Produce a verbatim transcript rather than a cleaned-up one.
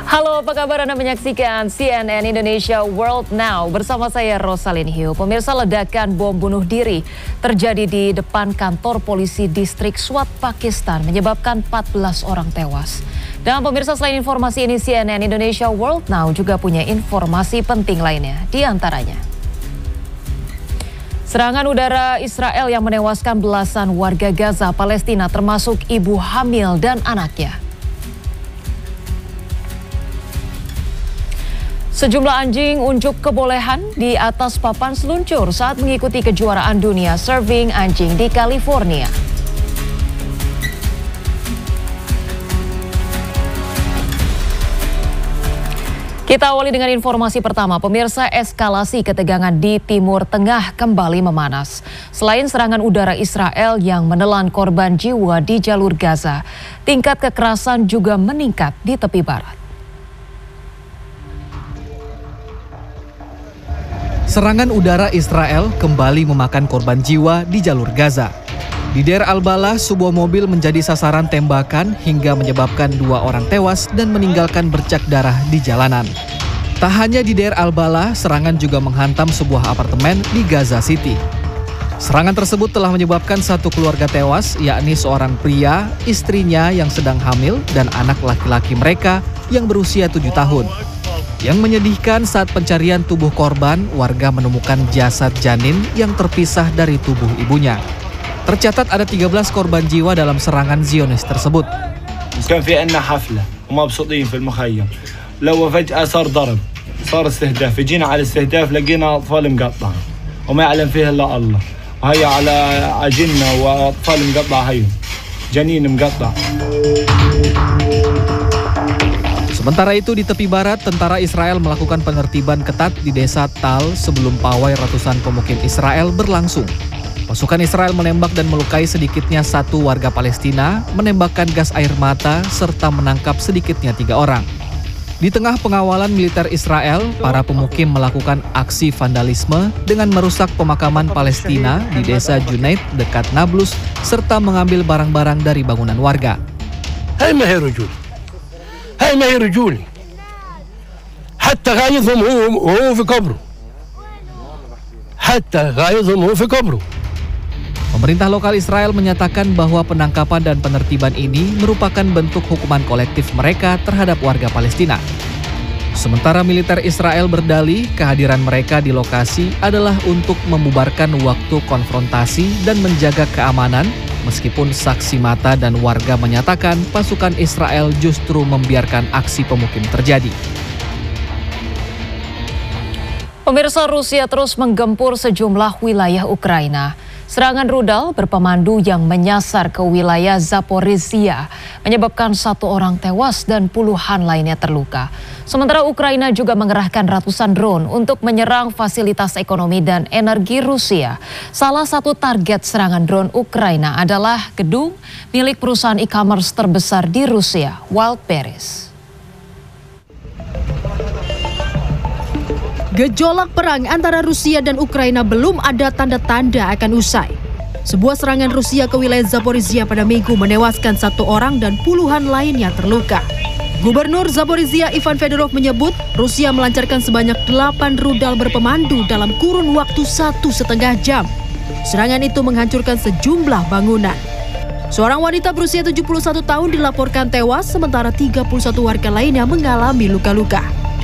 Halo, apa kabar? Anda menyaksikan C N N Indonesia World Now bersama saya Rosalyn Hiu. Pemirsa, ledakan bom bunuh diri terjadi di depan kantor polisi distrik Swat, Pakistan menyebabkan empat belas orang tewas. Dan pemirsa, selain informasi ini, C N N Indonesia World Now juga punya informasi penting lainnya, di antaranya serangan udara Israel yang menewaskan belasan warga Gaza, Palestina, termasuk ibu hamil dan anaknya. Sejumlah anjing unjuk kebolehan di atas papan seluncur saat mengikuti kejuaraan dunia surfing anjing di California. Kita awali dengan informasi pertama. Pemirsa, eskalasi ketegangan di Timur Tengah kembali memanas. Selain serangan udara Israel yang menelan korban jiwa di jalur Gaza, tingkat kekerasan juga meningkat di tepi barat. Serangan udara Israel kembali memakan korban jiwa di jalur Gaza. Di Deir al-Balah, sebuah mobil menjadi sasaran tembakan hingga menyebabkan dua orang tewas dan meninggalkan bercak darah di jalanan. Tak hanya di Deir al-Balah, serangan juga menghantam sebuah apartemen di Gaza City. Serangan tersebut telah menyebabkan satu keluarga tewas, yakni seorang pria, istrinya yang sedang hamil, dan anak laki-laki mereka yang berusia tujuh tahun. Yang menyedihkan, saat pencarian tubuh korban, warga menemukan jasad janin yang terpisah dari tubuh ibunya. Tercatat ada tiga belas korban jiwa dalam serangan Zionis tersebut. كان في عندنا حفلة ومبسوطين في المخيم لو فجأة صار ضرب صار استهداف جينا على الاستهداف لقينا أطفال مقطعة وما يعلم فيها إلا الله وهي على عجلنا وأطفال مقطعة هي جنين مقطع. Sementara itu, di tepi barat, tentara Israel melakukan penertiban ketat di desa Tal sebelum pawai ratusan pemukim Israel berlangsung. Pasukan Israel menembak dan melukai sedikitnya satu warga Palestina, menembakkan gas air mata, serta menangkap sedikitnya tiga orang. Di tengah pengawalan militer Israel, para pemukim melakukan aksi vandalisme dengan merusak pemakaman Palestina di desa Junaid dekat Nablus, serta mengambil barang-barang dari bangunan warga. Hai mahirujul. هاي ما هي رجولي حتى غايظهم هو وهو في قبره حتى غايظهم هو في قبره. Pemerintah lokal Israel menyatakan bahwa penangkapan dan penertiban ini merupakan bentuk hukuman kolektif mereka terhadap warga Palestina. Sementara militer Israel berdalih kehadiran mereka di lokasi adalah untuk membubarkan waktu konfrontasi dan menjaga keamanan, meskipun saksi mata dan warga menyatakan pasukan Israel justru membiarkan aksi pemukim terjadi. Pemirsa, Rusia terus menggempur sejumlah wilayah Ukraina. Serangan rudal berpemandu yang menyasar ke wilayah Zaporizhia menyebabkan satu orang tewas dan puluhan lainnya terluka. Sementara Ukraina juga mengerahkan ratusan drone untuk menyerang fasilitas ekonomi dan energi Rusia. Salah satu target serangan drone Ukraina adalah gedung milik perusahaan e-commerce terbesar di Rusia, Wildberries. Gejolak perang antara Rusia dan Ukraina belum ada tanda-tanda akan usai. Sebuah serangan Rusia ke wilayah Zaporizhia pada Minggu menewaskan satu orang dan puluhan lainnya terluka. Gubernur Zaporizhia Ivan Fedorov menyebut Rusia melancarkan sebanyak delapan rudal berpemandu dalam kurun waktu satu setengah jam. Serangan itu menghancurkan sejumlah bangunan. Seorang wanita berusia tujuh puluh satu tahun dilaporkan tewas, sementara tiga puluh satu warga lainnya mengalami luka-luka.